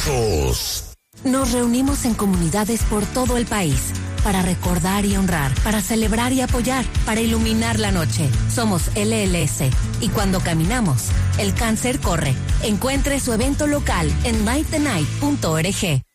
Abrazos. Nos reunimos en comunidades por todo el país para recordar y honrar, para celebrar y apoyar, para iluminar la noche. Somos LLS y cuando caminamos, el cáncer corre. Encuentre su evento local en nightthenight.org.